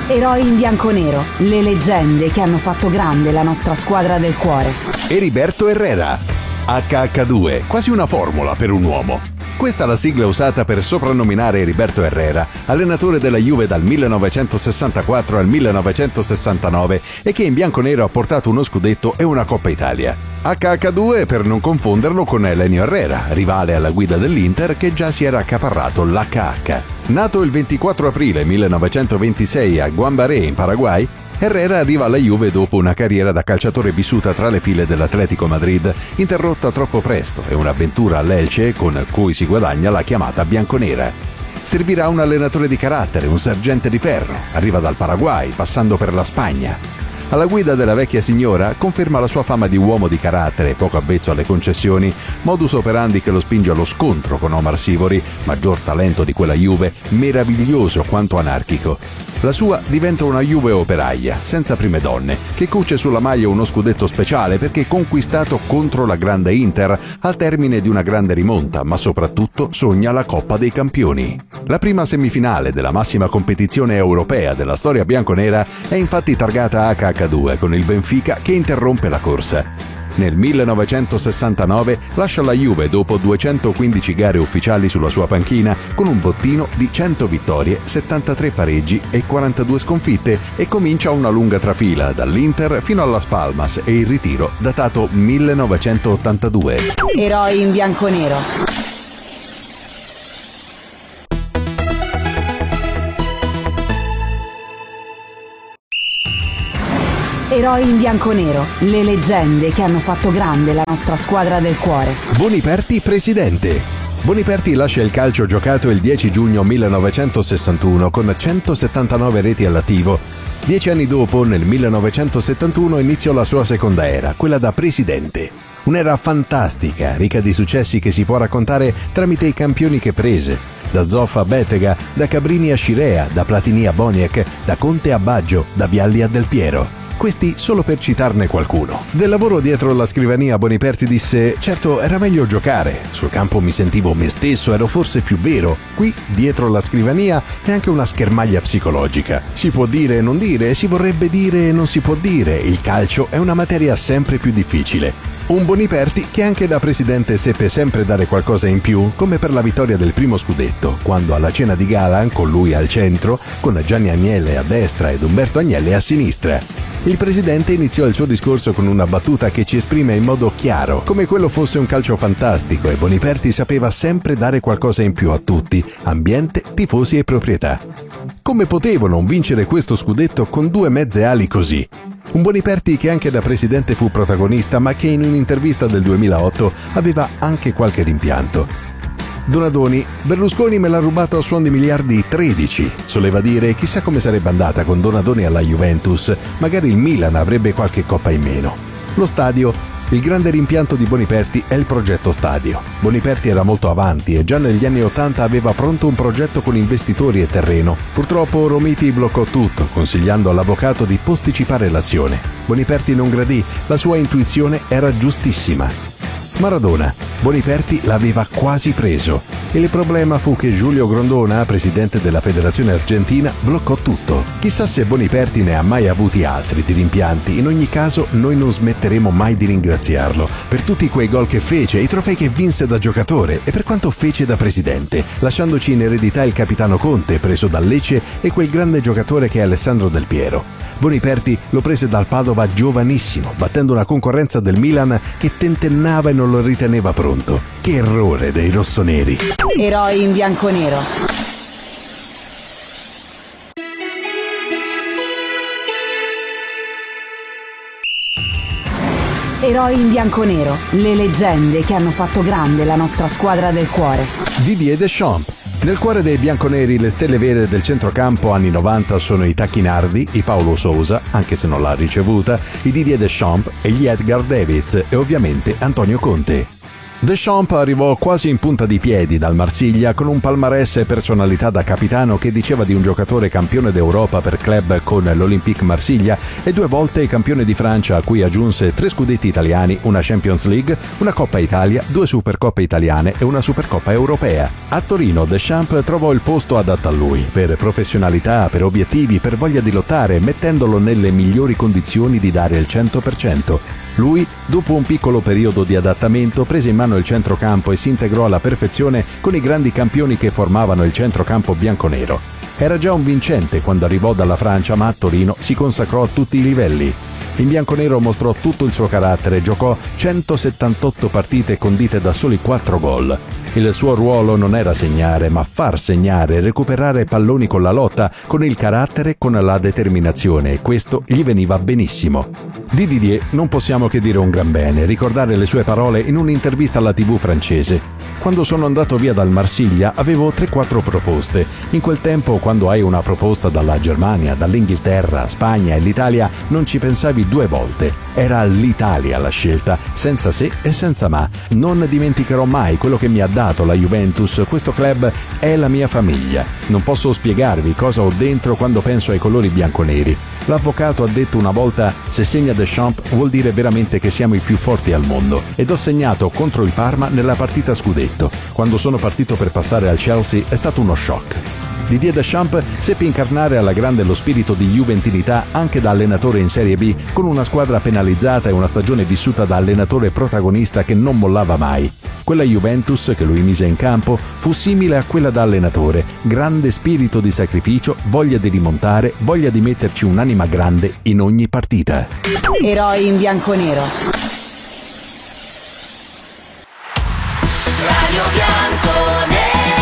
Eroi in bianconero, le leggende che hanno fatto grande la nostra squadra del cuore. Heriberto Herrera, HH2, quasi una formula per un uomo. Questa è la sigla usata per soprannominare Heriberto Herrera, allenatore della Juve dal 1964 al 1969 e che in bianconero ha portato uno scudetto e una Coppa Italia. HH2 per non confonderlo con Elenio Herrera, rivale alla guida dell'Inter che già si era accaparrato l'HH. Nato il 24 aprile 1926 a Guambaré in Paraguay, Herrera arriva alla Juve dopo una carriera da calciatore vissuta tra le file dell'Atletico Madrid, interrotta troppo presto, e un'avventura all'Elche con cui si guadagna la chiamata bianconera. Servirà un allenatore di carattere, un sergente di ferro, arriva dal Paraguay, passando per la Spagna. Alla guida della vecchia signora conferma la sua fama di uomo di carattere, poco avvezzo alle concessioni, modus operandi che lo spinge allo scontro con Omar Sivori, maggior talento di quella Juve, meraviglioso quanto anarchico. La sua diventa una Juve operaia, senza prime donne, che cuce sulla maglia uno scudetto speciale perché conquistato contro la grande Inter al termine di una grande rimonta, ma soprattutto sogna la Coppa dei Campioni. La prima semifinale della massima competizione europea della storia bianconera è infatti targata HH2 con il Benfica che interrompe la corsa. Nel 1969 lascia la Juve dopo 215 gare ufficiali sulla sua panchina con un bottino di 100 vittorie, 73 pareggi e 42 sconfitte e comincia una lunga trafila dall'Inter fino alla Palmas e il ritiro datato 1982. Eroi in bianconero. Eroi in bianconero, le leggende che hanno fatto grande la nostra squadra del cuore. Boniperti presidente. Boniperti lascia il calcio giocato il 10 giugno 1961 con 179 reti all'attivo. 10 anni dopo, nel 1971, iniziò la sua seconda era, quella da presidente. Un'era fantastica, ricca di successi che si può raccontare tramite i campioni che prese. Da Zoff a Bettega, da Cabrini a Scirea, da Platini a Boniek, da Conte a Baggio, da Vialli a Del Piero. Questi solo per citarne qualcuno. Del lavoro dietro la scrivania Boniperti disse: certo, era meglio giocare. Sul campo mi sentivo me stesso, ero forse più vero. Qui, dietro la scrivania, è anche una schermaglia psicologica. Si può dire e non dire, si vorrebbe dire e non si può dire. Il calcio è una materia sempre più difficile. Un Boniperti che anche da presidente seppe sempre dare qualcosa in più, come per la vittoria del primo scudetto, quando alla cena di gala, con lui al centro, con Gianni Agnelli a destra ed Umberto Agnelli a sinistra. Il presidente iniziò il suo discorso con una battuta che ci esprime in modo chiaro, come quello fosse un calcio fantastico, e Boniperti sapeva sempre dare qualcosa in più a tutti, ambiente, tifosi e proprietà. Come potevo non vincere questo scudetto con due mezze ali così? Un Boniperti che anche da presidente fu protagonista, ma che in un'intervista del 2008 aveva anche qualche rimpianto. Donadoni, Berlusconi me l'ha rubato a suon di miliardi 13, soleva dire. Chissà come sarebbe andata con Donadoni alla Juventus, magari il Milan avrebbe qualche coppa in meno. Lo stadio, il grande rimpianto di Boniperti è il progetto stadio. Boniperti era molto avanti e già negli anni 80 aveva pronto un progetto con investitori e terreno. Purtroppo Romiti bloccò tutto, consigliando all'avvocato di posticipare l'azione. Boniperti non gradì, la sua intuizione era giustissima. Maradona, Boniperti l'aveva quasi preso e il problema fu che Giulio Grondona, presidente della federazione argentina, bloccò tutto. Chissà se Boniperti ne ha mai avuti altri di rimpianti. In ogni caso noi non smetteremo mai di ringraziarlo per tutti quei gol che fece, i trofei che vinse da giocatore e per quanto fece da presidente, lasciandoci in eredità il capitano Conte preso dal Lecce e quel grande giocatore che è Alessandro Del Piero. Boniperti lo prese dal Padova giovanissimo, battendo una concorrenza del Milan che tentennava e non lo riteneva pronto. Che errore dei rossoneri! Eroi in bianconero. Eroi in bianconero, le leggende che hanno fatto grande la nostra squadra del cuore. Didier Deschamps. Nel cuore dei bianconeri le stelle vere del centrocampo anni 90 sono i Tacchinardi, i Paulo Sousa, anche se non l'ha ricevuta, i Didier Deschamps e gli Edgar Davids e ovviamente Antonio Conte. Deschamps arrivò quasi in punta di piedi dal Marsiglia con un palmarès e personalità da capitano che diceva di un giocatore campione d'Europa per club con l'Olympique Marsiglia e 2 volte campione di Francia, a cui aggiunse 3 scudetti italiani, una Champions League, una Coppa Italia, 2 Supercoppe italiane e una Supercoppa europea. A Torino Deschamps trovò il posto adatto a lui, per professionalità, per obiettivi, per voglia di lottare, mettendolo nelle migliori condizioni di dare il 100%. Lui, dopo un piccolo periodo di adattamento, prese in mano il centrocampo e si integrò alla perfezione con i grandi campioni che formavano il centrocampo bianconero. Era già un vincente quando arrivò dalla Francia, ma a Torino si consacrò a tutti i livelli. In bianconero mostrò tutto il suo carattere, giocò 178 partite condite da soli 4 gol. Il suo ruolo non era segnare, ma far segnare, recuperare palloni con la lotta, con il carattere, con la determinazione, e questo gli veniva benissimo. Di Didier non possiamo che dire un gran bene, ricordare le sue parole in un'intervista alla TV francese. Quando sono andato via dal Marsiglia avevo 3-4 proposte. In quel tempo, quando hai una proposta dalla Germania, dall'Inghilterra, Spagna e l'Italia, non ci pensavi 2 volte. Era l'Italia la scelta, senza se e senza ma. Non dimenticherò mai quello che mi ha dato la Juventus. Questo club è la mia famiglia. Non posso spiegarvi cosa ho dentro quando penso ai colori bianconeri. L'avvocato ha detto una volta: se segna Deschamps vuol dire veramente che siamo i più forti al mondo. Ed ho segnato contro il Parma nella partita scudetto. Quando sono partito per passare al Chelsea è stato uno shock. Didier Deschamps seppe incarnare alla grande lo spirito di juventinità anche da allenatore in Serie B, con una squadra penalizzata e una stagione vissuta da allenatore protagonista che non mollava mai. Quella Juventus che lui mise in campo fu simile a quella da allenatore: grande spirito di sacrificio, voglia di rimontare, voglia di metterci un'anima grande in ogni partita. Eroi in bianconero. Radio Bianconera.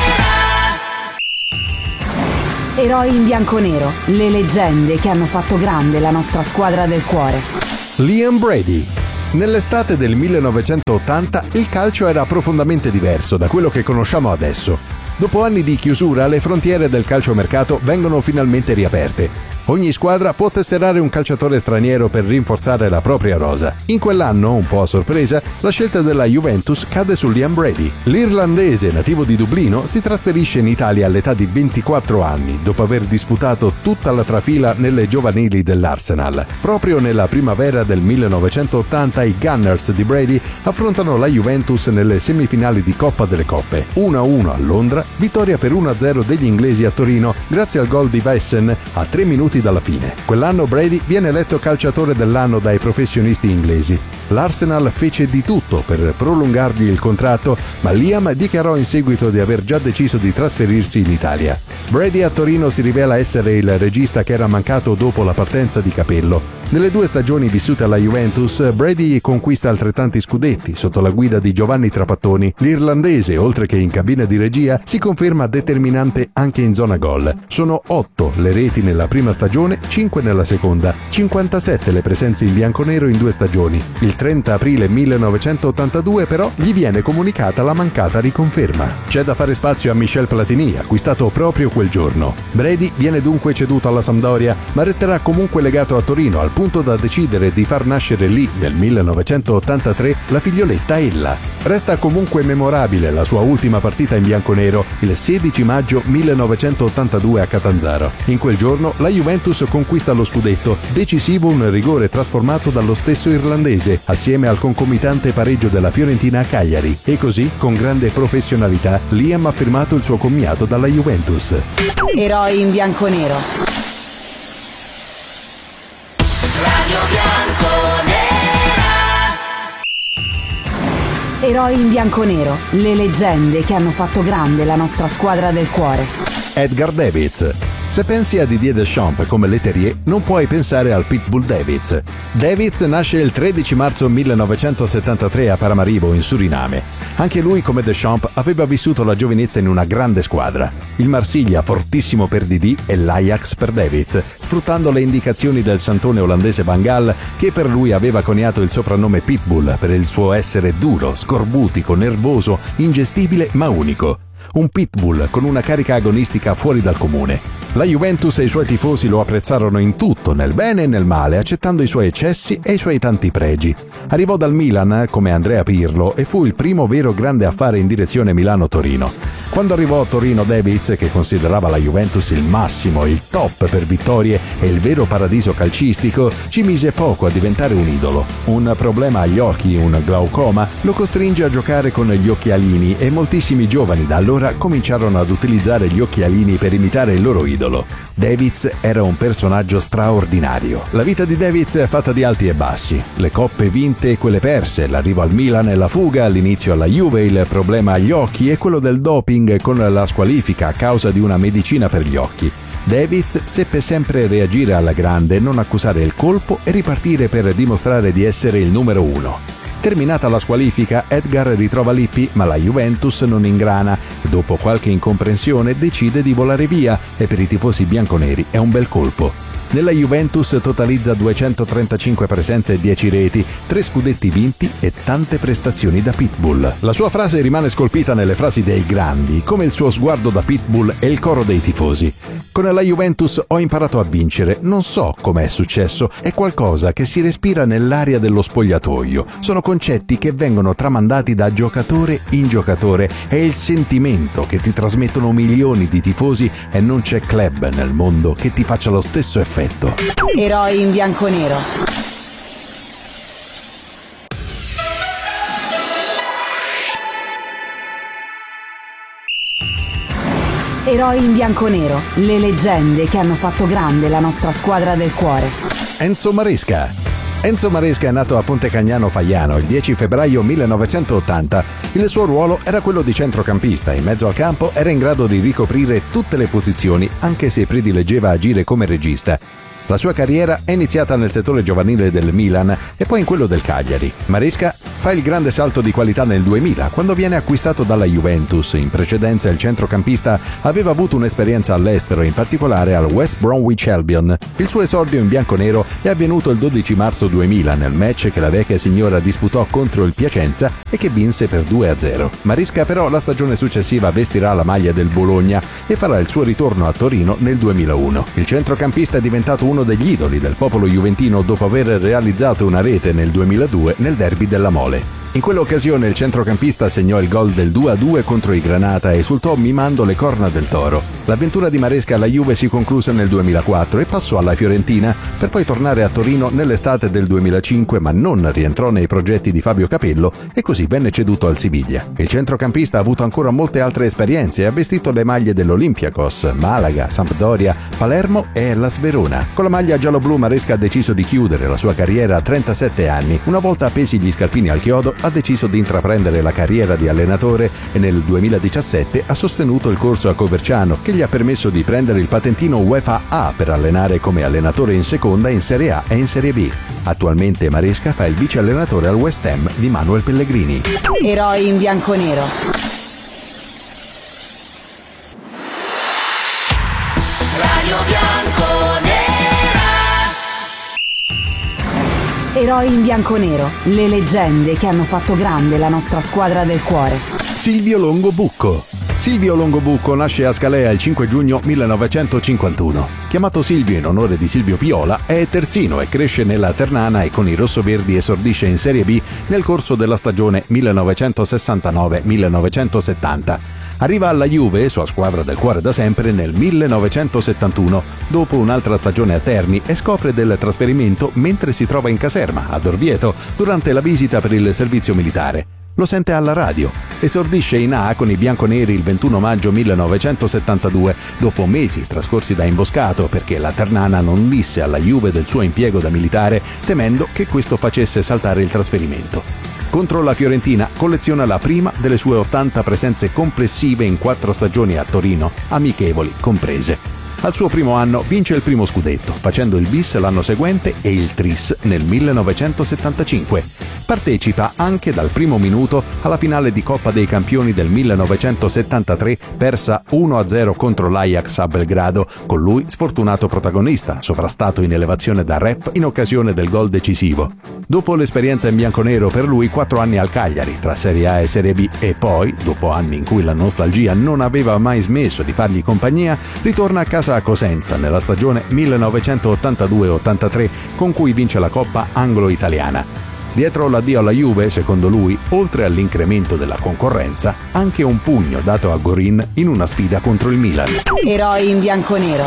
Eroi in bianconero, le leggende che hanno fatto grande la nostra squadra del cuore. Liam Brady. Nell'estate del 1980 il calcio era profondamente diverso da quello che conosciamo adesso. Dopo anni di chiusura, le frontiere del calciomercato vengono finalmente riaperte. Ogni squadra può tesserare un calciatore straniero per rinforzare la propria rosa. In quell'anno, un po' a sorpresa, la scelta della Juventus cade su Liam Brady. L'irlandese, nativo di Dublino, si trasferisce in Italia all'età di 24 anni, dopo aver disputato tutta la trafila nelle giovanili dell'Arsenal. Proprio nella primavera del 1980 i Gunners di Brady affrontano la Juventus nelle semifinali di Coppa delle Coppe. 1-1 a Londra, vittoria per 1-0 degli inglesi a Torino, grazie al gol di Weissen a 3 minuti dalla fine. Quell'anno Brady viene eletto calciatore dell'anno dai professionisti inglesi. L'Arsenal fece di tutto per prolungargli il contratto, ma Liam dichiarò in seguito di aver già deciso di trasferirsi in Italia. Brady a Torino si rivela essere il regista che era mancato dopo la partenza di Capello. Nelle 2 stagioni vissute alla Juventus, Brady conquista altrettanti scudetti sotto la guida di Giovanni Trapattoni. L'irlandese, oltre che in cabina di regia, si conferma determinante anche in zona gol. Sono 8 le reti nella prima stagione, 5 nella seconda, 57 le presenze in bianconero in 2 stagioni. Il 30 aprile 1982 però gli viene comunicata la mancata riconferma. C'è da fare spazio a Michel Platini, acquistato proprio quel giorno. Brady viene dunque ceduto alla Sampdoria, ma resterà comunque legato a Torino, al punto da decidere di far nascere lì, nel 1983, la figlioletta Ella. Resta comunque memorabile la sua ultima partita in bianconero, il 16 maggio 1982 a Catanzaro. In quel giorno la Juventus conquista lo scudetto, decisivo un rigore trasformato dallo stesso irlandese, assieme al concomitante pareggio della Fiorentina a Cagliari. E così, con grande professionalità, Liam ha firmato il suo commiato dalla Juventus. Eroi in bianconero. Radio Bianconera. Eroi in bianconero, le leggende che hanno fatto grande la nostra squadra del cuore. Edgar Davids. Se pensi a Didier Deschamps come Leterrier, non puoi pensare al Pitbull Davids. Davids nasce il 13 marzo 1973 a Paramaribo, in Suriname. Anche lui, come Deschamps, aveva vissuto la giovinezza in una grande squadra. Il Marsiglia, fortissimo per Didi, e l'Ajax per Davids, sfruttando le indicazioni del santone olandese Van Gaal, che per lui aveva coniato il soprannome Pitbull per il suo essere duro, scorbutico, nervoso, ingestibile ma unico. un pitbull con una carica agonistica fuori dal comune. La Juventus e i suoi tifosi lo apprezzarono in tutto, nel bene e nel male, accettando i suoi eccessi e i suoi tanti pregi. Arrivò dal Milan come Andrea Pirlo e fu il primo vero grande affare in direzione Milano-Torino. Quando arrivò a Torino Davids, che considerava la Juventus il massimo, il top per vittorie e il vero paradiso calcistico, ci mise poco a diventare un idolo. Un problema agli occhi, un glaucoma, lo costringe a giocare con gli occhialini e moltissimi giovani da allora cominciarono ad utilizzare gli occhialini per imitare il loro idolo. Davids era un personaggio straordinario. La vita di Davids è fatta di alti e bassi, le coppe vinte e quelle perse, l'arrivo al Milan e la fuga, all'inizio alla Juve, il problema agli occhi e quello del doping con la squalifica a causa di una medicina per gli occhi. Davids seppe sempre reagire alla grande, non accusare il colpo e ripartire per dimostrare di essere il numero uno. Terminata la squalifica, Edgar ritrova Lippi, ma la Juventus non ingrana e dopo qualche incomprensione decide di volare via e per i tifosi bianconeri è un bel colpo. Nella Juventus totalizza 235 presenze e 10 reti, 3 scudetti vinti e tante prestazioni da pitbull. La sua frase rimane scolpita nelle frasi dei grandi, come il suo sguardo da pitbull e il coro dei tifosi. Con la Juventus ho imparato a vincere, non so com'è successo, è qualcosa che si respira nell'aria dello spogliatoio. Sono concetti che vengono tramandati da giocatore in giocatore, è il sentimento che ti trasmettono milioni di tifosi e non c'è club nel mondo che ti faccia lo stesso effetto. Eroi in bianconero. Eroi in bianconero, le leggende che hanno fatto grande la nostra squadra del cuore. Enzo Maresca. Enzo Maresca è nato a Ponte Cagnano Faiano il 10 febbraio 1980. Il suo ruolo era quello di centrocampista. In mezzo al campo era in grado di ricoprire tutte le posizioni, anche se predileggeva agire come regista. La sua carriera è iniziata nel settore giovanile del Milan e poi in quello del Cagliari. Maresca fa il grande salto di qualità nel 2000, quando viene acquistato dalla Juventus. In precedenza il centrocampista aveva avuto un'esperienza all'estero, in particolare al West Bromwich Albion. Il suo esordio in bianconero è avvenuto il 12 marzo 2000, nel match che la vecchia signora disputò contro il Piacenza e che vinse per 2-0. Maresca però la stagione successiva vestirà la maglia del Bologna e farà il suo ritorno a Torino nel 2001. Il centrocampista è diventato uno degli idoli del popolo juventino dopo aver realizzato una rete nel 2002 nel derby della Mole. In quell'occasione il centrocampista segnò il gol del 2-2 contro i Granata e esultò mimando le corna del toro. L'avventura di Maresca alla Juve si concluse nel 2004 e passò alla Fiorentina per poi tornare a Torino nell'estate del 2005, ma non rientrò nei progetti di Fabio Capello e così venne ceduto al Siviglia. Il centrocampista ha avuto ancora molte altre esperienze e ha vestito le maglie dell'Olympiakos, Malaga, Sampdoria, Palermo e Hellas Verona. Con la maglia giallo-blu Maresca ha deciso di chiudere la sua carriera a 37 anni. Una volta appesi gli scarpini al chiodo ha deciso di intraprendere la carriera di allenatore e nel 2017 ha sostenuto il corso a Coverciano che gli ha permesso di prendere il patentino UEFA A per allenare come allenatore in seconda, in Serie A e in Serie B. Attualmente Maresca fa il vice allenatore al West Ham di Manuel Pellegrini. Eroi in bianconero. Radio bianconera. Eroi in bianconero, le leggende che hanno fatto grande la nostra squadra del cuore. Silvio Longobucco. Silvio Longobucco nasce a Scalea il 5 giugno 1951. Chiamato Silvio in onore di Silvio Piola, è terzino e cresce nella Ternana e con i rossoverdi esordisce in Serie B nel corso della stagione 1969-1970. Arriva alla Juve, sua squadra del cuore da sempre, nel 1971, dopo un'altra stagione a Terni e scopre del trasferimento mentre si trova in caserma, ad Orvieto, durante la visita per il servizio militare. Lo sente alla radio. Esordisce in A con i bianconeri il 21 maggio 1972, dopo mesi trascorsi da imboscato perché la Ternana non disse alla Juve del suo impiego da militare, temendo che questo facesse saltare il trasferimento. Contro la Fiorentina colleziona la prima delle sue 80 presenze complessive in 4 stagioni a Torino, amichevoli comprese. Al suo primo anno vince il primo scudetto, facendo il bis l'anno seguente e il tris nel 1975. Partecipa anche dal primo minuto alla finale di Coppa dei Campioni del 1973, persa 1-0 contro l'Ajax a Belgrado, con lui sfortunato protagonista, sovrastato in elevazione da Rep in occasione del gol decisivo. Dopo l'esperienza in bianconero, per lui 4 anni al Cagliari, tra Serie A e Serie B, e poi, dopo anni in cui la nostalgia non aveva mai smesso di fargli compagnia, ritorna a casa a Cosenza nella stagione 1982-83, con cui vince la Coppa anglo-italiana. Dietro l'addio alla Juve, secondo lui, oltre all'incremento della concorrenza, anche un pugno dato a Gorin in una sfida contro il Milan. Eroi in bianconero.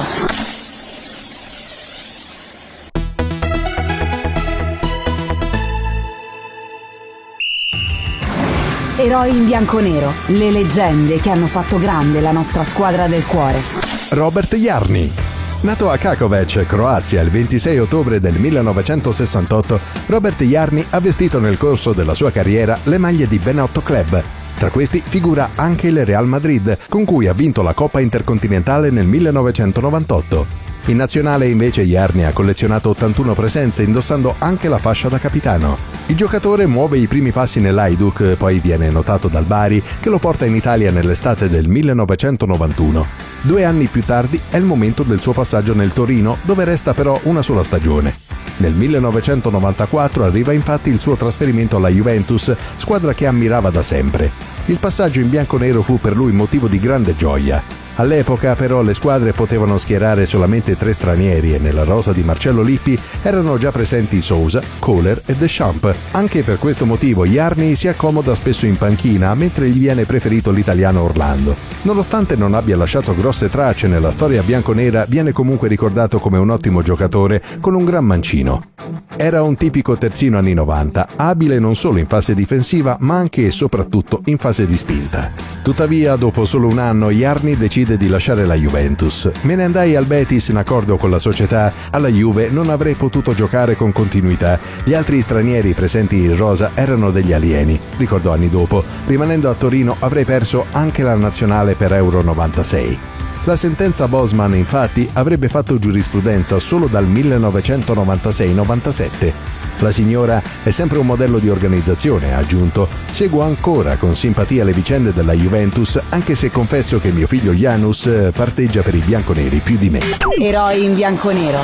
Eroi in bianconero, le leggende che hanno fatto grande la nostra squadra del cuore. Robert Jarni. Nato a Čakovec, Croazia, il 26 ottobre del 1968, Robert Jarni ha vestito nel corso della sua carriera le maglie di ben 8 club. Tra questi figura anche il Real Madrid, con cui ha vinto la Coppa Intercontinentale nel 1998. In nazionale invece Jarni ha collezionato 81 presenze, indossando anche la fascia da capitano. Il giocatore muove i primi passi nell'Hajduk, poi viene notato dal Bari, che lo porta in Italia nell'estate del 1991. 2 anni più tardi è il momento del suo passaggio nel Torino, dove resta però una sola stagione. Nel 1994 arriva infatti il suo trasferimento alla Juventus, squadra che ammirava da sempre. Il passaggio in bianconero fu per lui motivo di grande gioia. All'epoca però le squadre potevano schierare solamente 3 stranieri e nella rosa di Marcello Lippi erano già presenti Sousa, Kohler e Deschamps. Anche per questo motivo Jarni si accomoda spesso in panchina, mentre gli viene preferito l'italiano Orlando. Nonostante non abbia lasciato grosse tracce nella storia bianconera, viene comunque ricordato come un ottimo giocatore con un gran mancino. Era un tipico terzino anni 90, abile non solo in fase difensiva ma anche e soprattutto in fase di spinta. Tuttavia, dopo solo un anno, Jarni decide di lasciare la Juventus. Me ne andai al Betis in accordo con la società. Alla Juve non avrei potuto giocare con continuità. Gli altri stranieri presenti in rosa erano degli alieni, ricordò anni dopo. Rimanendo a Torino avrei perso anche la nazionale per Euro 96. La sentenza Bosman, infatti, avrebbe fatto giurisprudenza solo dal 1996-97. La signora è sempre un modello di organizzazione, ha aggiunto. Seguo ancora con simpatia le vicende della Juventus, anche se confesso che mio figlio Janus parteggia per i bianconeri più di me. Eroi in bianconero.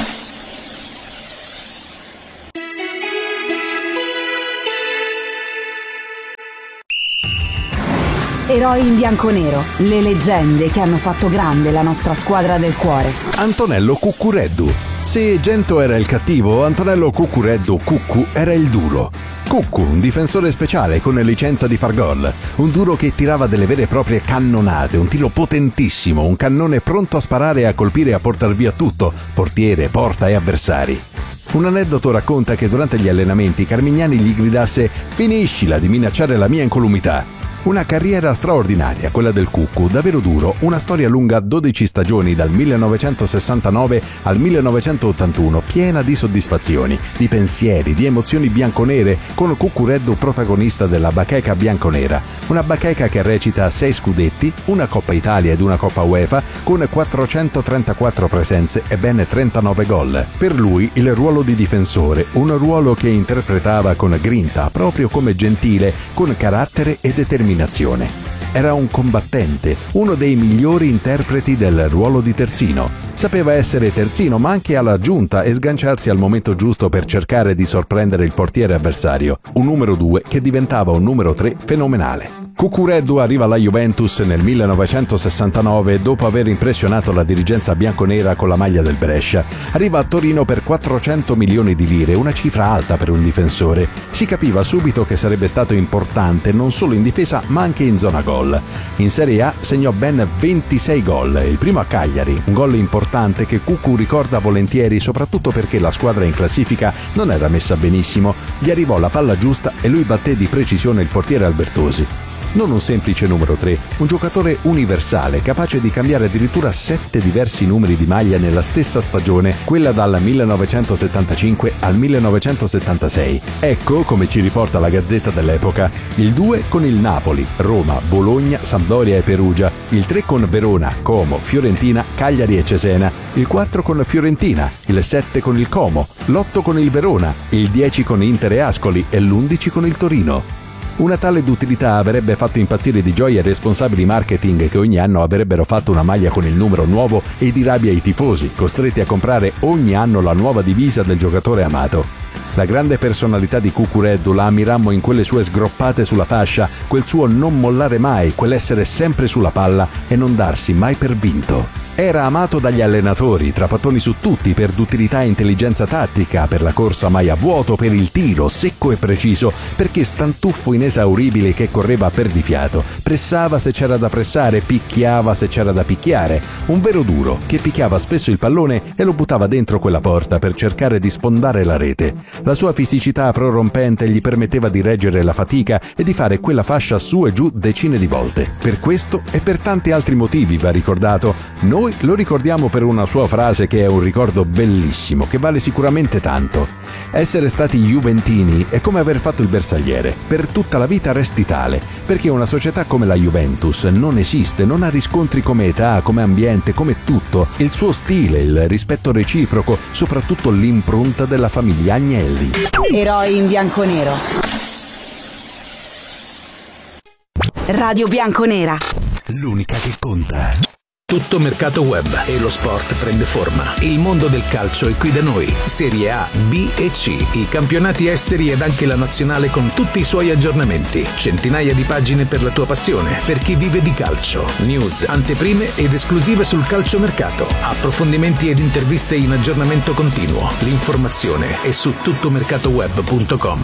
Eroi in bianconero, le leggende che hanno fatto grande la nostra squadra del cuore. Antonello Cuccureddu. Se Gento era il cattivo, Antonello Cuccureddu Cuccu era il duro. Cuccu, un difensore speciale con licenza di far gol, un duro che tirava delle vere e proprie cannonate, un tiro potentissimo, un cannone pronto a sparare e a colpire e a portar via tutto, portiere, porta e avversari. Un aneddoto racconta che durante gli allenamenti Carmignani gli gridasse «Finiscila di minacciare la mia incolumità». Una carriera straordinaria, quella del Cuccu, davvero duro, una storia lunga 12 stagioni dal 1969 al 1981, piena di soddisfazioni, di pensieri, di emozioni bianconere, con Cuccureddu protagonista della bacheca bianconera. Una bacheca che recita 6 scudetti, una Coppa Italia ed una Coppa UEFA, con 434 presenze e ben 39 gol. Per lui il ruolo di difensore, un ruolo che interpretava con grinta, proprio come Gentile, con carattere e determinazione. Era un combattente, uno dei migliori interpreti del ruolo di terzino. Sapeva essere terzino, ma anche alla giunta e sganciarsi al momento giusto per cercare di sorprendere il portiere avversario. Un numero 2 che diventava un numero 3 fenomenale. Cuccureddu arriva alla Juventus nel 1969 dopo aver impressionato la dirigenza bianconera con la maglia del Brescia. Arriva a Torino per 400 milioni di lire, una cifra alta per un difensore. Si capiva subito che sarebbe stato importante non solo in difesa ma anche in zona gol. In Serie A segnò ben 26 gol, il primo a Cagliari, un gol importante che Cuccu ricorda volentieri soprattutto perché la squadra in classifica non era messa benissimo. Gli arrivò la palla giusta e lui batté di precisione il portiere Albertosi. Non un semplice numero 3, un giocatore universale, capace di cambiare addirittura 7 diversi numeri di maglia nella stessa stagione, quella dal 1975 al 1976. Ecco come ci riporta la Gazzetta dell'epoca: il 2 con il Napoli, Roma, Bologna, Sampdoria e Perugia, il 3 con Verona, Como, Fiorentina, Cagliari e Cesena, il 4 con Fiorentina, il 7 con il Como, l'8 con il Verona, il 10 con Inter e Ascoli e l'11 con il Torino. Una tale d'utilità avrebbe fatto impazzire di gioia i responsabili marketing, che ogni anno avrebbero fatto una maglia con il numero nuovo, e di rabbia i tifosi, costretti a comprare ogni anno la nuova divisa del giocatore amato. La grande personalità di Cucureddu la ammirammo in quelle sue sgroppate sulla fascia, quel suo non mollare mai, quell'essere sempre sulla palla e non darsi mai per vinto. Era amato dagli allenatori, trapattoni su tutti, per duttilità e intelligenza tattica, per la corsa mai a vuoto, per il tiro secco e preciso, perché stantuffo inesauribile che correva a perdifiato, pressava se c'era da pressare, picchiava se c'era da picchiare, un vero duro che picchiava spesso il pallone e lo buttava dentro quella porta per cercare di sfondare la rete. La sua fisicità prorompente gli permetteva di reggere la fatica e di fare quella fascia su e giù decine di volte. Per questo e per tanti altri motivi va ricordato. Noi lo ricordiamo per una sua frase che è un ricordo bellissimo, che vale sicuramente tanto. Essere stati juventini è come aver fatto il bersagliere. Per tutta la vita resti tale, perché una società come la Juventus non esiste, non ha riscontri come età, come ambiente, come tutto. Il suo stile, il rispetto reciproco, soprattutto l'impronta della famiglia Agnelli. Eroi in bianconero. Radio Bianconera. L'unica che conta. Tutto mercato web e lo sport prende forma. Il mondo del calcio è qui da noi. Serie A, B e C, i campionati esteri ed anche la nazionale con tutti i suoi aggiornamenti. Centinaia di pagine per la tua passione, per chi vive di calcio. News, anteprime ed esclusive sul calciomercato. Approfondimenti ed interviste in aggiornamento continuo. L'informazione è su tuttomercatoweb.com.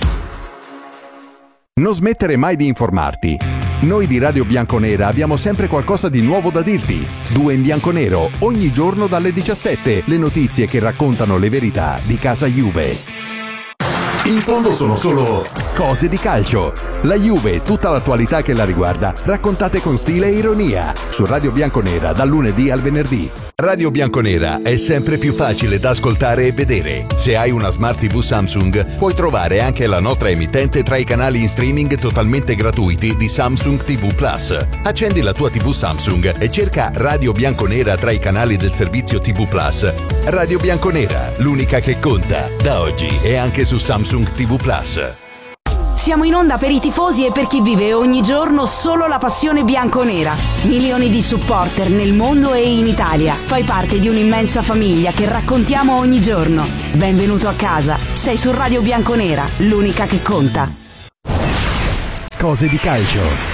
Non smettere mai di informarti. Noi di Radio Bianconera abbiamo sempre qualcosa di nuovo da dirti. 2 in bianconero, ogni giorno dalle 17. Le notizie che raccontano le verità di casa Juve. In fondo sono solo cose di calcio. La Juve e tutta l'attualità che la riguarda, raccontate con stile e ironia. Su Radio Bianconera dal lunedì al venerdì. Radio Bianconera è sempre più facile da ascoltare e vedere. Se hai una Smart TV Samsung, puoi trovare anche la nostra emittente tra i canali in streaming totalmente gratuiti di Samsung TV Plus. Accendi la tua TV Samsung e cerca Radio Bianconera tra i canali del servizio TV Plus. Radio Bianconera, l'unica che conta, da oggi e anche su Samsung TV Plus. Siamo in onda per i tifosi e per chi vive ogni giorno solo la passione bianconera. Milioni di supporter nel mondo e in Italia. Fai parte di un'immensa famiglia che raccontiamo ogni giorno. Benvenuto a casa. Sei su Radio Bianconera, l'unica che conta. Cose di calcio.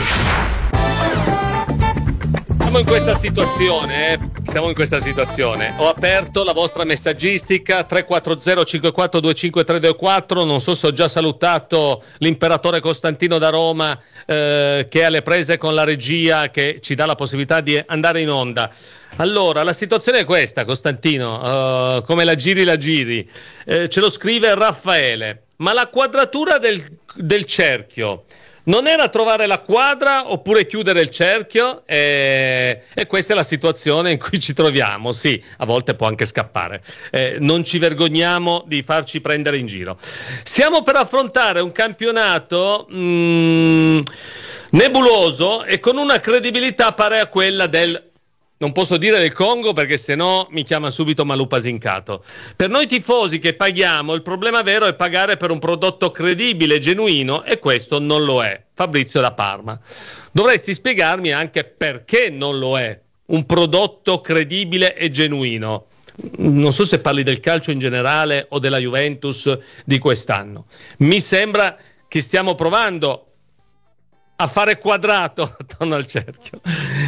Siamo in questa situazione. Ho aperto la vostra messaggistica 340 54 25 324. Non so se ho già salutato l'imperatore Costantino da Roma, che è alle prese con la regia, che ci dà la possibilità di andare in onda. Allora, la situazione è questa, Costantino, come la giri, ce lo scrive Raffaele. Ma la quadratura del cerchio non era trovare la quadra oppure chiudere il cerchio? E questa è la situazione in cui ci troviamo. Sì, a volte può anche scappare. Non ci vergogniamo di farci prendere in giro. Stiamo per affrontare un campionato nebuloso e con una credibilità pari a quella del... Non posso dire del Congo perché sennò mi chiama subito Malupasincato. Per noi tifosi che paghiamo, il problema vero è pagare per un prodotto credibile e genuino, e questo non lo è. Fabrizio da Parma. Dovresti spiegarmi anche perché non lo è un prodotto credibile e genuino. Non so se parli del calcio in generale o della Juventus di quest'anno. Mi sembra che stiamo provando a fare quadrato attorno al cerchio.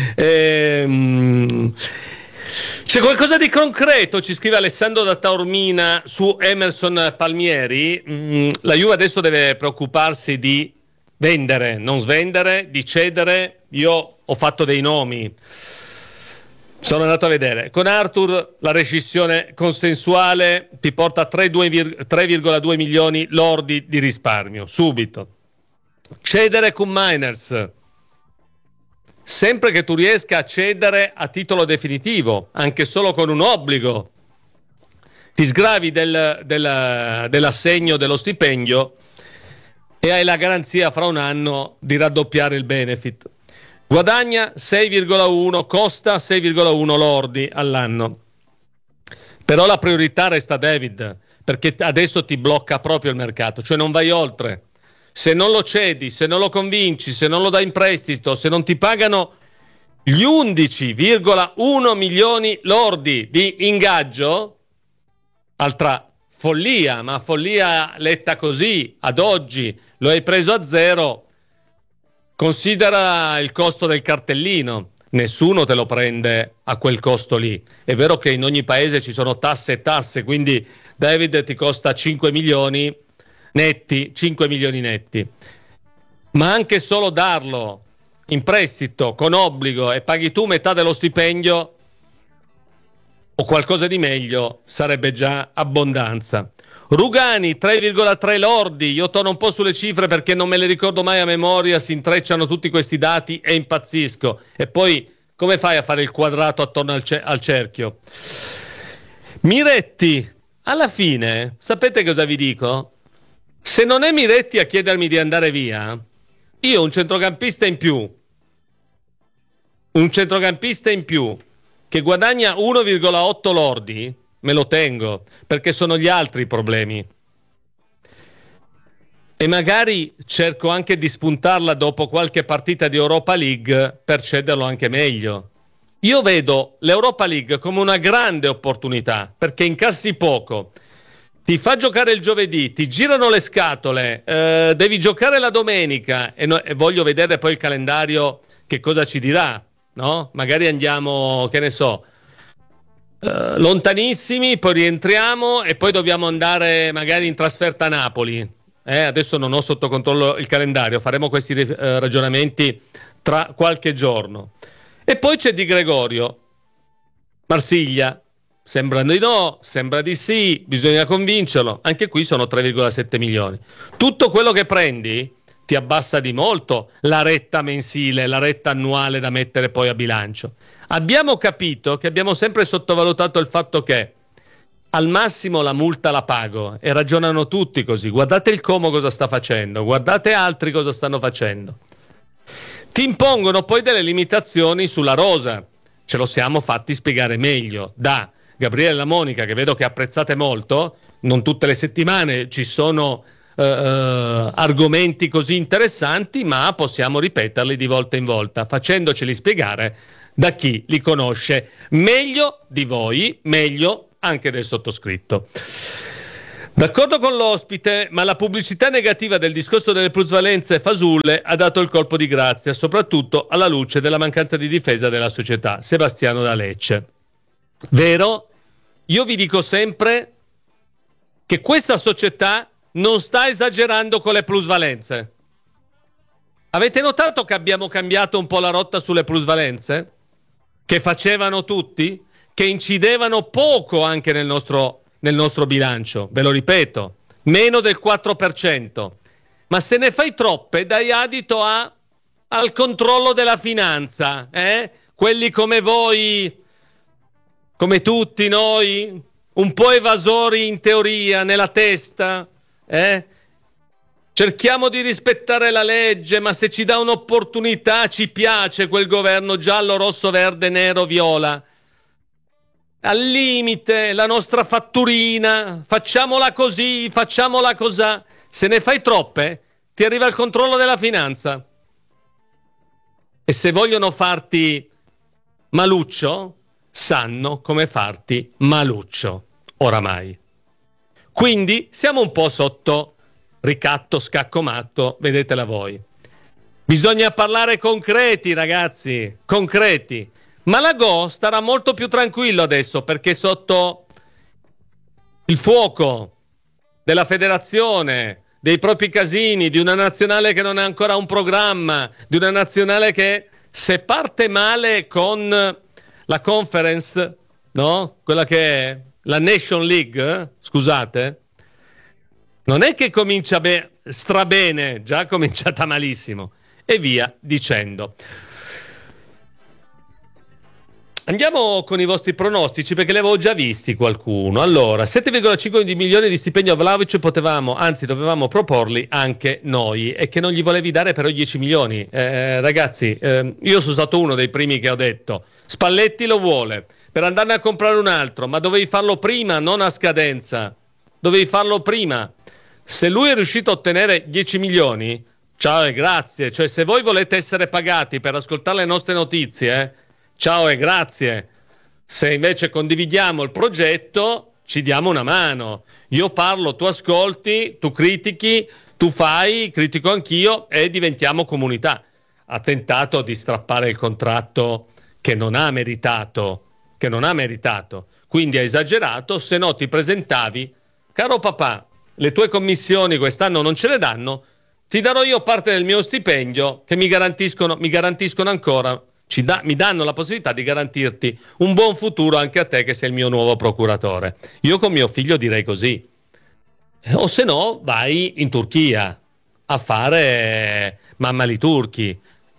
C'è qualcosa di concreto, ci scrive Alessandro da Taormina su Emerson Palmieri. La Juve adesso deve preoccuparsi di vendere, non svendere, di cedere. Io ho fatto dei nomi, sono andato a vedere. Con Arthur la rescissione consensuale ti porta a 3,2 milioni lordi di risparmio, subito. Cedere cum miners, sempre che tu riesca a cedere a titolo definitivo, anche solo con un obbligo, ti sgravi dell'assegno dello stipendio e hai la garanzia fra un anno di raddoppiare il benefit. Guadagna 6,1, costa 6,1 lordi all'anno. Però la priorità resta David, perché adesso ti blocca proprio il mercato, cioè non vai oltre. Se non lo cedi, se non lo convinci, se non lo dai in prestito, se non ti pagano gli 11,1 milioni lordi di ingaggio, altra follia, ma follia letta così, ad oggi lo hai preso a zero, considera il costo del cartellino, nessuno te lo prende a quel costo lì. È vero che in ogni paese ci sono tasse e tasse, quindi David ti costa 5 milioni netti, 5 milioni netti, ma anche solo darlo in prestito con obbligo e paghi tu metà dello stipendio o qualcosa di meglio sarebbe già abbondanza. Rugani 3,3 lordi, io torno un po' sulle cifre perché non me le ricordo mai a memoria, si intrecciano tutti questi dati e impazzisco, e poi come fai a fare il quadrato attorno al cerchio? Miretti, alla fine sapete cosa vi dico? Se non è Miretti a chiedermi di andare via, io un centrocampista in più che guadagna 1,8 lordi me lo tengo, perché sono gli altri i problemi. E magari cerco anche di spuntarla dopo qualche partita di Europa League per cederlo anche meglio. Io vedo l'Europa League come una grande opportunità, perché incassi poco, ti fa giocare il giovedì, ti girano le scatole, devi giocare la domenica e voglio vedere poi il calendario che cosa ci dirà, no? Magari andiamo, che ne so, lontanissimi, poi rientriamo e poi dobbiamo andare magari in trasferta a Napoli. Adesso non ho sotto controllo il calendario, faremo questi ragionamenti tra qualche giorno. E poi c'è Di Gregorio, Marsiglia. Sembra di no, sembra di sì, bisogna convincerlo. Anche qui sono 3,7 milioni. Tutto quello che prendi ti abbassa di molto la retta mensile, la retta annuale da mettere poi a bilancio. Abbiamo capito che abbiamo sempre sottovalutato il fatto che al massimo la multa la pago, e ragionano tutti così. Guardate il Como cosa sta facendo, guardate altri cosa stanno facendo. Ti impongono poi delle limitazioni sulla rosa. Ce lo siamo fatti spiegare meglio da Gabriele La Monica, che vedo che apprezzate molto. Non tutte le settimane ci sono argomenti così interessanti, ma possiamo ripeterli di volta in volta, facendoceli spiegare da chi li conosce meglio di voi, meglio anche del sottoscritto. D'accordo con l'ospite, ma la pubblicità negativa del discorso delle plusvalenze fasulle ha dato il colpo di grazia, soprattutto alla luce della mancanza di difesa della società. Sebastiano da Lecce. Vero? Io vi dico sempre che questa società non sta esagerando con le plusvalenze. Avete notato che abbiamo cambiato un po' la rotta sulle plusvalenze? Che facevano tutti? Che incidevano poco anche nel nostro bilancio, ve lo ripeto, meno del 4%. Ma se ne fai troppe dai adito al controllo della finanza, quelli come voi, come tutti noi, un po' evasori in teoria, nella testa, cerchiamo di rispettare la legge, ma se ci dà un'opportunità ci piace quel governo giallo, rosso, verde, nero, viola. Al limite, la nostra fatturina, facciamola così, facciamola cosà. Se ne fai troppe, ti arriva il controllo della finanza. E se vogliono farti maluccio, sanno come farti maluccio, oramai. Quindi siamo un po' sotto ricatto scaccomatto, vedetela voi. Bisogna parlare concreti, ragazzi, concreti. Ma la Go starà molto più tranquillo adesso, perché sotto il fuoco della federazione, dei propri casini, di una nazionale che non ha ancora un programma, di una nazionale che se parte male con la conference, no? Quella che è la Nation League, scusate, Non è che comincia strabene, già cominciata malissimo, e via dicendo. Andiamo con i vostri pronostici, perché li avevo già visti qualcuno. Allora, 7,5 milioni di stipendio a Vlahovic dovevamo proporli anche noi, e che non gli volevi dare però 10 milioni. Ragazzi, io sono stato uno dei primi che ho detto, Spalletti lo vuole, per andarne a comprare un altro, ma dovevi farlo prima, non a scadenza. Dovevi farlo prima. Se lui è riuscito a ottenere 10 milioni, ciao e grazie. Cioè, se voi volete essere pagati per ascoltare le nostre notizie, ciao e grazie. Se invece condividiamo il progetto, ci diamo una mano. Io parlo, tu ascolti, tu critichi, tu fai, critico anch'io e diventiamo comunità. Ha tentato di strappare il contratto che non ha meritato, quindi ha esagerato. Se no ti presentavi, caro papà, le tue commissioni quest'anno non ce le danno, ti darò io parte del mio stipendio che mi garantiscono ancora, mi danno la possibilità di garantirti un buon futuro anche a te che sei il mio nuovo procuratore. Io con mio figlio direi così. O se no vai in Turchia a fare mammali turchi,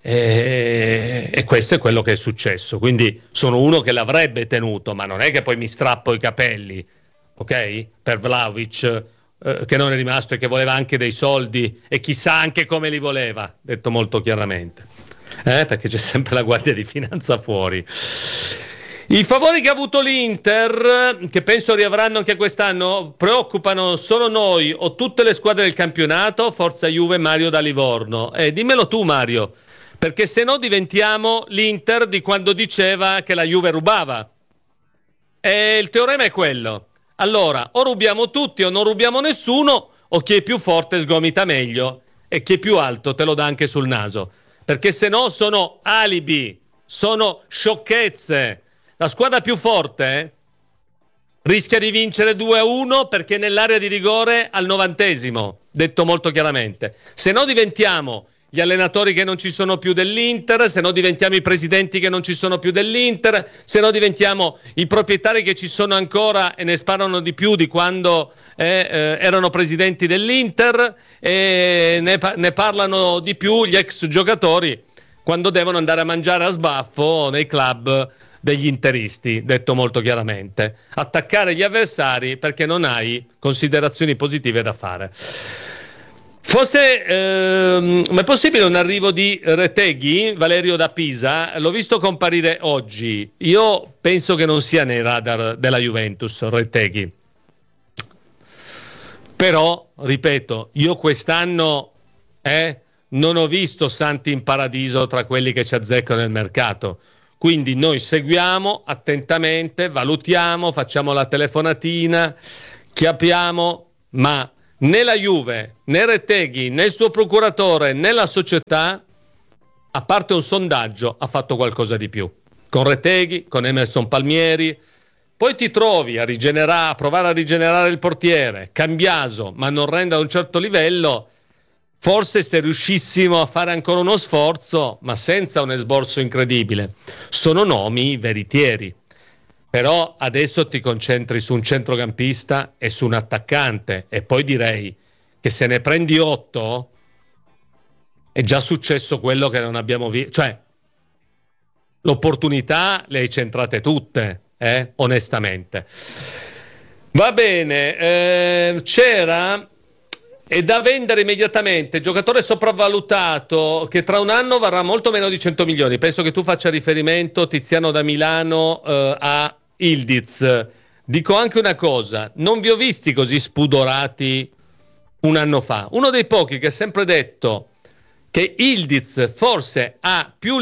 e questo è quello che è successo. Quindi sono uno che l'avrebbe tenuto, ma non è che poi mi strappo i capelli, ok? Per Vlahovic, che non è rimasto e che voleva anche dei soldi, e chissà anche come li voleva, detto molto chiaramente, perché c'è sempre la Guardia di Finanza fuori. I favori che ha avuto l'Inter, che penso riavranno anche quest'anno, preoccupano solo noi o tutte le squadre del campionato? Forza Juve, Mario da Livorno. Dimmelo tu, Mario, perché se no diventiamo l'Inter di quando diceva che la Juve rubava. E il teorema è quello. Allora, o rubiamo tutti o non rubiamo nessuno, o chi è più forte sgomita meglio e chi è più alto te lo dà anche sul naso. Perché se no sono alibi, sono sciocchezze. La squadra più forte rischia di vincere 2-1 perché nell'area di rigore al 90°, detto molto chiaramente. Se no diventiamo gli allenatori che non ci sono più dell'Inter, se no diventiamo i presidenti che non ci sono più dell'Inter, se no diventiamo i proprietari che ci sono ancora e ne sparano di più di quando erano presidenti dell'Inter, e ne parlano di più gli ex giocatori quando devono andare a mangiare a sbaffo nei club degli interisti, detto molto chiaramente. Attaccare gli avversari perché non hai considerazioni positive da fare. Ma è possibile un arrivo di Retegui, Valerio da Pisa? L'ho visto comparire oggi. Io penso che non sia nei radar della Juventus Retegui. Però, ripeto, io quest'anno non ho visto santi in paradiso tra quelli che ci azzeccano nel mercato. Quindi noi seguiamo attentamente, valutiamo, facciamo la telefonatina, capiamo, ma né la Juve, né Retegui, né il suo procuratore, né la società, a parte un sondaggio, ha fatto qualcosa di più. Con Retegui, con Emerson Palmieri, poi ti trovi a provare a rigenerare il portiere, Cambiaso, ma non rende a un certo livello. Forse se riuscissimo a fare ancora uno sforzo, ma senza un esborso incredibile. Sono nomi veritieri. Però adesso ti concentri su un centrocampista e su un attaccante, e poi direi che se ne prendi 8 è già successo quello che non abbiamo visto. Cioè, l'opportunità le hai centrate tutte, onestamente. Va bene, c'era... È da vendere immediatamente, giocatore sopravvalutato che tra un anno varrà molto meno di 100 milioni. Penso che tu faccia riferimento, Tiziano da Milano, a Ildiz. Dico anche una cosa, non vi ho visti così spudorati un anno fa. Uno dei pochi che ha sempre detto che Ildiz forse ha più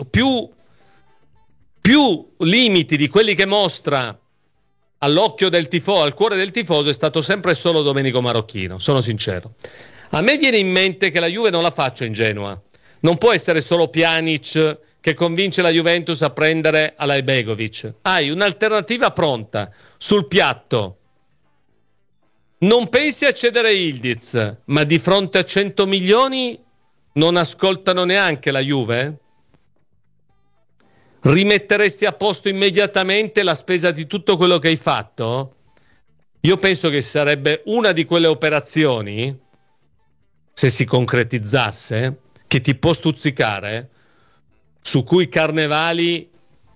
limiti di quelli che mostra all'occhio del tifoso, al cuore del tifoso, è stato sempre solo Domenico Marocchino, sono sincero. A me viene in mente che la Juve non la faccia in Genoa. Non può essere solo Pjanic che convince la Juventus a prendere Alajbegovic. Hai un'alternativa pronta, sul piatto. Non pensi a cedere Ildiz, ma di fronte a 100 milioni non ascoltano neanche la Juve? Rimetteresti a posto immediatamente la spesa di tutto quello che hai fatto? io penso che sarebbe una di quelle operazioni, se si concretizzasse, che ti può stuzzicare, su cui Carnevali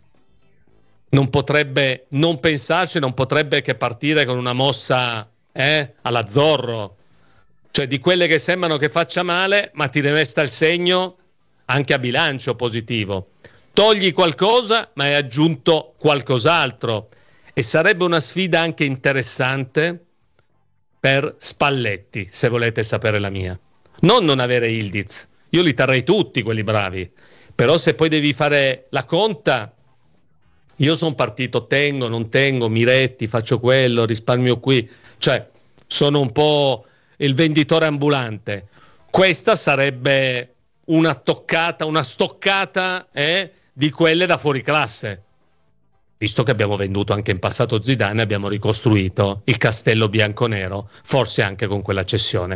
non potrebbe non pensarci, non potrebbe che partire con una mossa alla Zorro, cioè di quelle che sembrano che faccia male, ma ti resta il segno anche a bilancio positivo. Togli qualcosa, ma hai aggiunto qualcos'altro, e sarebbe una sfida anche interessante per Spalletti, se volete sapere la mia. Non avere Ildiz, io li terrei tutti quelli bravi, però se poi devi fare la conta, io sono partito, tengo, non tengo, Miretti, faccio quello, risparmio qui, cioè sono un po' il venditore ambulante. Questa sarebbe una toccata, una stoccata di quelle da fuori classe, visto che abbiamo venduto anche in passato Zidane, abbiamo ricostruito il castello bianconero, forse anche con quella cessione.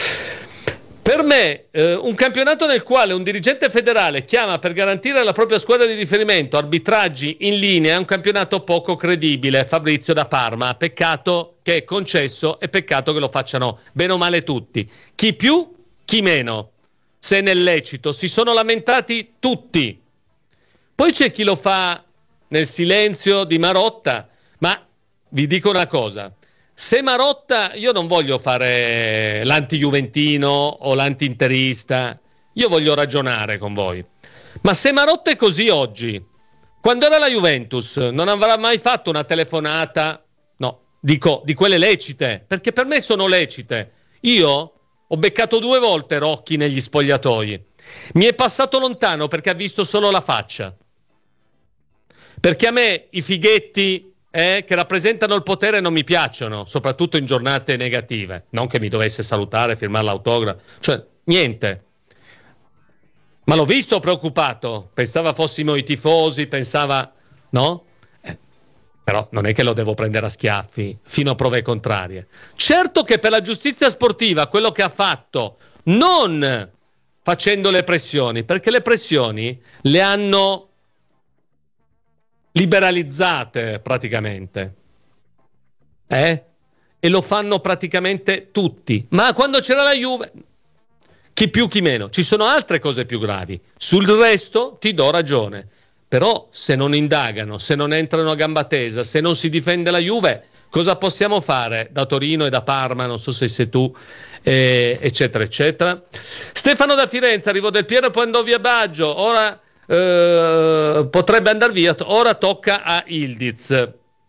Per me un campionato nel quale un dirigente federale chiama per garantire la propria squadra di riferimento arbitraggi in linea è un campionato poco credibile. Fabrizio da Parma, peccato che è concesso e peccato che lo facciano bene o male tutti, chi più chi meno, se è nel lecito. Si sono lamentati tutti, poi c'è chi lo fa nel silenzio di Marotta, ma vi dico una cosa: se Marotta, io non voglio fare l'anti-juventino o l'anti-interista, io voglio ragionare con voi, ma se Marotta è così oggi, quando era la Juventus non avrà mai fatto una telefonata, no, dico di quelle lecite, perché per me sono lecite. Io ho beccato 2 volte Rocchi negli spogliatoi, mi è passato lontano perché ha visto solo la faccia, perché a me i fighetti che rappresentano il potere non mi piacciono, soprattutto in giornate negative. Non che mi dovesse salutare, firmare l'autografo, cioè niente. Ma l'ho visto preoccupato, pensava fossimo i tifosi, pensava, no? Però non è che lo devo prendere a schiaffi fino a prove contrarie. Certo che per la giustizia sportiva quello che ha fatto, non facendo le pressioni, perché le pressioni le hanno liberalizzate praticamente, e lo fanno praticamente tutti. Ma quando c'era la Juve, chi più chi meno, ci sono altre cose più gravi. Sul resto ti do ragione, però se non indagano, se non entrano a gamba tesa, se non si difende la Juve, cosa possiamo fare da Torino e da Parma? Non so se sei tu, eccetera eccetera. Stefano da Firenze, arrivo Del Piero, poi andò via Baggio, ora potrebbe andare via, ora tocca a Ildiz.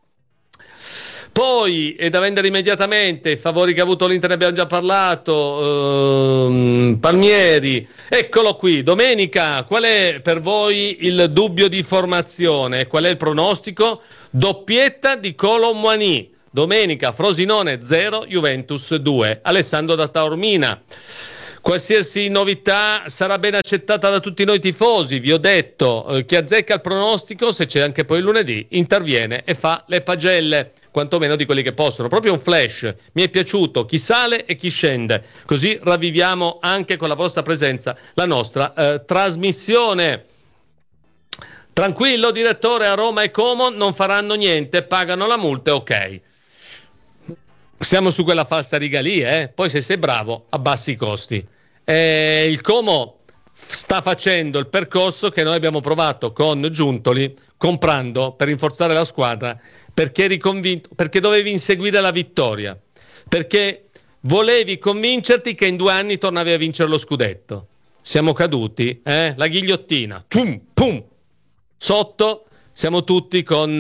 Poi è da vendere immediatamente, i favori che ha avuto l'Inter ne abbiamo già parlato. Palmieri, eccolo qui. Domenica, qual è per voi il dubbio di formazione? Qual è il pronostico? Doppietta di Kolo Muani. Domenica Frosinone 0, Juventus 2. Alessandro da Taormina. Qualsiasi novità sarà ben accettata da tutti noi tifosi, vi ho detto, chi azzecca il pronostico, se c'è anche poi il lunedì, interviene e fa le pagelle, quantomeno di quelli che possono. Proprio un flash, mi è piaciuto, chi sale e chi scende, così ravviviamo anche con la vostra presenza la nostra trasmissione. Tranquillo direttore, a Roma e Como non faranno niente, pagano la multa, ok. Siamo su quella falsariga lì, poi se sei bravo abbassi i costi. Il Como sta facendo il percorso che noi abbiamo provato con Giuntoli, comprando per rinforzare la squadra, perché eri convinto, perché dovevi inseguire la vittoria, perché volevi convincerti che in 2 anni tornavi a vincere lo scudetto. Siamo caduti, la ghigliottina, pum, pum, sotto siamo tutti con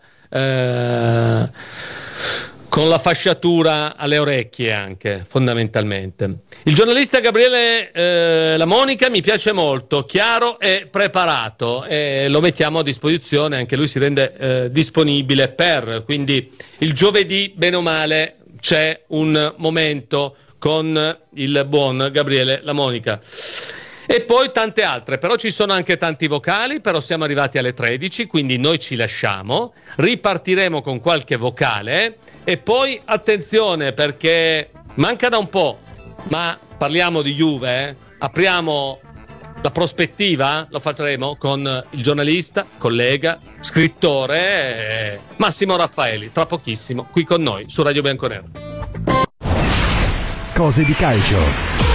la fasciatura alle orecchie anche, fondamentalmente. Il giornalista Gabriele La Monica mi piace molto, chiaro e preparato, e lo mettiamo a disposizione, anche lui si rende disponibile quindi il giovedì, bene o male, c'è un momento con il buon Gabriele La Monica. E poi tante altre, però ci sono anche tanti vocali, però siamo arrivati alle 13, quindi noi ci lasciamo, ripartiremo con qualche vocale e poi attenzione perché manca da un po', ma parliamo di Juve, apriamo la prospettiva lo faremo con il giornalista, collega, scrittore Massimo Raffaeli, tra pochissimo qui con noi su Radio Bianconero. Cose di calcio.